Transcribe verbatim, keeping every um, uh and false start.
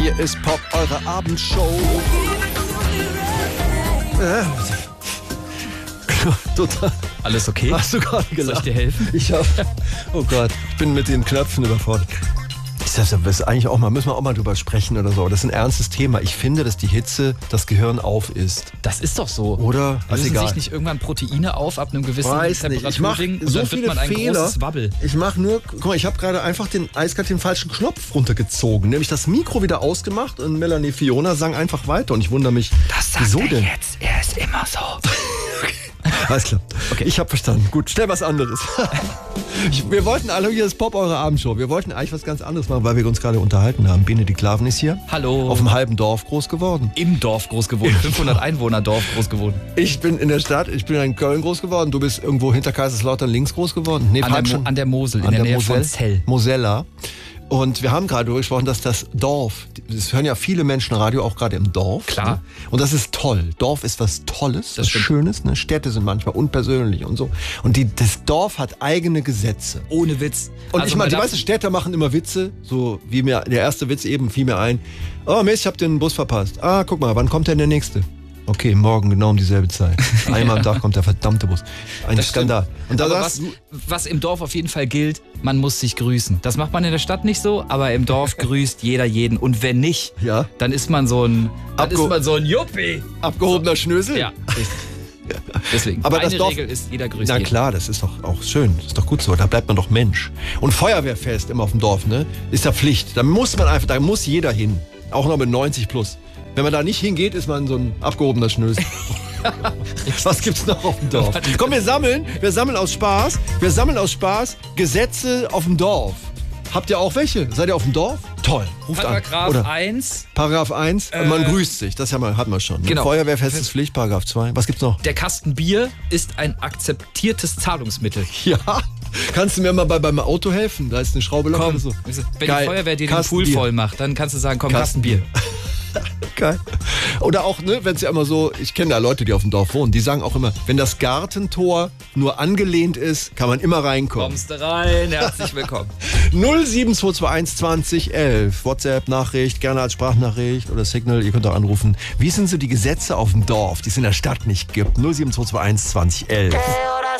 Hier ist Pop, eure Abendshow. Äh, total. Alles okay? Hast du gerade gelacht? Soll ich dir helfen? Ich hab, oh Gott, ich bin mit den Knöpfen überfordert. Das ist eigentlich auch mal, müssen wir auch mal drüber sprechen oder so. Das ist ein ernstes Thema. Ich finde, dass die Hitze das Gehirn aufisst. Das ist doch so. Oder? Lösen egal. sich nicht irgendwann Proteine auf ab einem gewissen Weiß nicht. Ich mache Temperaturding und so dann viele wird man ein Fehler. großes Wabbel. Ich mache nur, guck mal, ich habe gerade einfach den eiskalt den falschen Knopf runtergezogen. Nämlich das Mikro wieder ausgemacht und Melanie Fiona sang einfach weiter. Und ich wundere mich, Das sagt wieso er denn? jetzt. Er ist immer so. Alles klar. Okay. Ich habe verstanden. Gut, schnell was anderes. ich, wir wollten alle, hier ist Pop, eure Abendshow. Wir wollten eigentlich was ganz anderes machen, weil wir uns gerade unterhalten haben. Benedikt Klaven ist hier. Hallo. Auf einem halben Dorf groß geworden. Im Dorf groß geworden. fünfhundert Einwohner Dorf groß geworden. Ich bin in der Stadt, ich bin in Köln groß geworden. Du bist irgendwo hinter Kaiserslautern links groß geworden. Nee, An falsch der, schon. Mo- an der Mosel, in An der, der Nähe von Mosel- Zell. Mosella. Und wir haben gerade darüber gesprochen, dass das Dorf, das hören ja viele Menschen Radio, auch gerade im Dorf. Klar. Ne? Und das ist toll. Dorf ist was Tolles, Das was stimmt. Schönes. Ne? Städte sind manchmal unpersönlich und so. Und die, das Dorf hat eigene Gesetze. Ohne Witz. Und Also ich meine, man die darf- meisten Städter machen immer Witze, so wie mir der erste Witz eben fiel mir ein. Oh Mist, ich hab den Bus verpasst. Ah, guck mal, wann kommt denn der nächste? Okay, morgen genau um dieselbe Zeit. Einmal am Tag kommt der verdammte Bus. Ein Das stimmt. Skandal. Und da aber sagst was, was im Dorf auf jeden Fall gilt, man muss sich grüßen. Das macht man in der Stadt nicht so, aber im Dorf grüßt jeder jeden. Und wenn nicht, Ja. dann ist man so ein, dann Abge- ist man so ein Juppie. abgehobener Schnösel? Ja, richtig. Deswegen, Aber meine das Dorf- Regel ist, jeder grüßt Na jeden. klar, das ist doch auch schön. Das ist doch gut so. Da bleibt man doch Mensch. Und Feuerwehrfest immer auf dem Dorf, ne? Ist ja Pflicht. Da muss man einfach, da muss jeder hin. Auch noch mit neunzig plus. Wenn man da nicht hingeht, ist man so ein abgehobener Schnösel. Was gibt's noch auf dem Dorf? Komm, wir sammeln. Wir sammeln aus Spaß. Wir sammeln aus Spaß Gesetze auf dem Dorf. Habt ihr auch welche? Seid ihr auf dem Dorf? Toll. Ruft Paragraph an. Oder eins, Paragraph eins. Äh, man grüßt sich. Das haben wir, hatten wir schon. genau. Feuerwehrfest ist Pflicht. Paragraph zwei. Was gibt's noch? der Kasten Bier ist ein akzeptiertes Zahlungsmittel. Ja. Kannst du mir mal bei, beim Auto helfen? Da ist eine Schraube locker Komm, oder so. wenn Geil. die Feuerwehr dir den Kasten Pool Bier. voll macht, dann kannst du sagen, komm, Kasten Kasten Bier. Geil. Oder auch, ne, wenn es ja immer so, ich kenne da Leute, die auf dem Dorf wohnen, die sagen auch immer, wenn das Gartentor nur angelehnt ist, kann man immer reinkommen. Kommst du rein, herzlich willkommen. null sieben zwei zwei eins zwanzig elf. WhatsApp-Nachricht, gerne als Sprachnachricht oder Signal, ihr könnt auch anrufen. Wie sind so die Gesetze auf dem Dorf, die es in der Stadt nicht gibt? null sieben zwei zwei eins zwanzig elf.